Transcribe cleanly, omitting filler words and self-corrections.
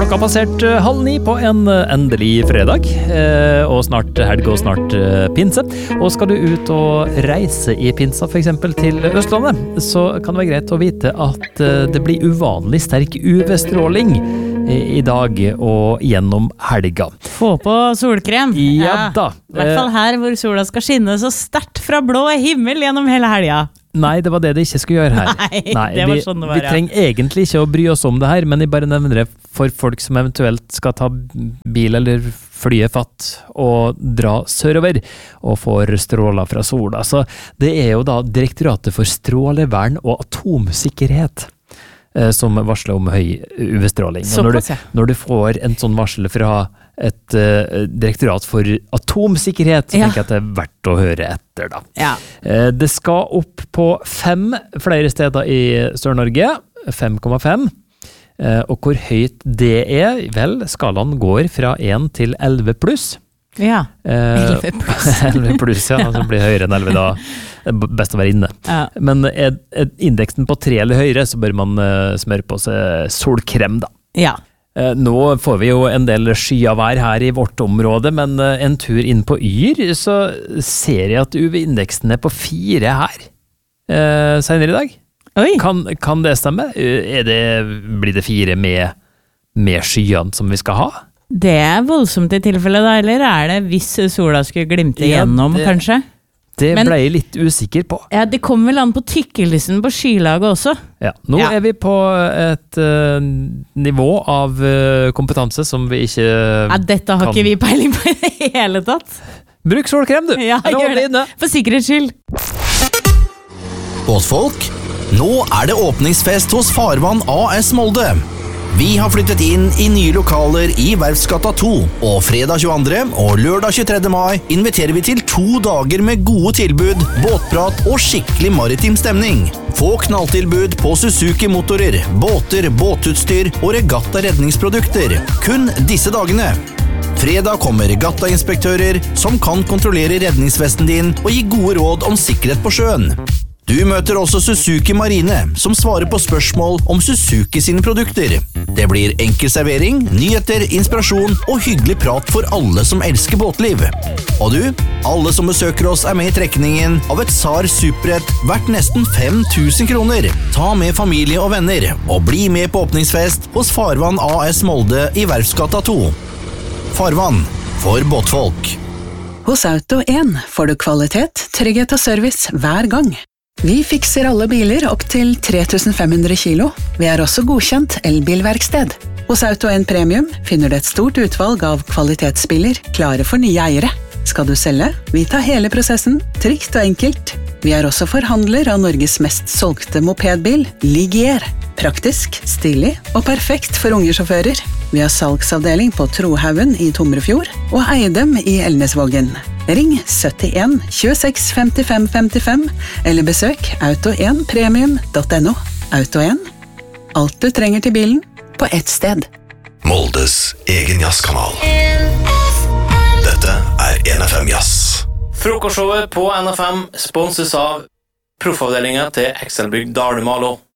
Klokka passert 8:30 på en endelig fredag, og snart helg og snart pinse. Og skal du ut og reise i pinsa, for eksempel til Østlandet, så kan det være greit å vite at det blir uvanlig sterk UV-stråling i dag og gjennom helga. Få på solkrem. Ja da. I hvert fall her hvor sola skal skinne så sterkt fra blå himmel gjennom hele helga. Nei, det var det det ikke skulle gjøre her. Nei, det var sånn det var, vi trenger egentlig ikke å bry oss om det her, men jeg bare nevner det for folk som eventuelt skal ta bil eller flyet fatt og dra sørover og får stråler fra sola. Så det jo da Direktoratet for strålevern og atomsikkerhet som varsler om høy UV-stråling. Når du får en sånn varsel fra et direktorat for atomsikkerhet, så tenker jeg at det verdt å høre etter da. Ja. Det skal opp på 5 flere steder i Sør-Norge, 5,5. Og hvor høyt det vel, skalaen går fra 1 til 11 pluss. Ja, 11 pluss. 11 pluss, ja, altså blir høyere enn 11 da. Det best å være inne. Ja. Men indeksen på 3 eller høyere, så bør man smøre på seg solkrem da. Ja. Nå får vi jo en del skyavær her i vårt område, men en tur inn på Yr, så ser jeg at UV-indeksen på 4 her senere i dag. Oi. Kan det stemme? Blir det 4 med skyene som vi skal ha? Det voldsomt i tilfelle da, eller det hvis sola skulle glimte gjennom, kanskje? Det ble jeg litt usikker på. Ja, det kommer vel an på tykkelsen på skylaget også. Ja, nå vi på et nivå av kompetanse som vi ikke dette har ikke vi peiling på i det hele tatt. Bruk solkrem, du! Ja, gjør det. For sikkerhets skyld. Båtfolk, nå det åpningsfest hos Farvann AS Molde. Vi har flyttet inn i nye lokaler i Verftsgata 2, og fredag 22. og lørdag 23. mai inviterer vi til 2 dager med gode tilbud, båtprat og skikkelig maritim stemning. Få knalltilbud på Suzuki-motorer, båter, båtutstyr og regatta-redningsprodukter. Kun disse dagene. Fredag kommer regattainspektører som kan kontrollere redningsvesten din og gi gode råd om sikkerhet på sjøen. Du møter også Suzuki Marine, som svarer på spørsmål om Suzuki sine produkter. Det blir enkel servering, nyheter, inspirasjon og hyggelig prat for alle som elsker båtliv. Og du, alle som besøker oss med i trekningen av et SAR Superret verdt nesten 5.000 kroner. Ta med familie og venner, og bli med på åpningsfest hos Farvann AS Molde i Verftsgata 2. Farvann for båtfolk. Hos Auto1 får du kvalitet, trygghet og service hver gang. Vi fikser alle biler opp til 3500 kilo. Vi også godkjent elbilverksted. Hos Auto1 Premium finner du et stort utvalg av kvalitetsbiler klare for nye eiere. Skal du selge? Vi tar hele prosessen, trygt og enkelt. Vi også forhandler av Norges mest solgte mopedbil, Ligier. Praktisk, stilig og perfekt for unge sjåfører. Vi har salgsavdeling på Trohaugen i Tomrefjord og Eidem i Elnesvågen. Ring 71 26 55 55 eller besøk auto1premium.no. Auto1. Alt du trenger til bilen på ett sted. Moldes egen jazzkanal. Dette NFM Jazz. Frokostshowet på NFM sponses av proffavdelingen til Excelbygg Dalumalo.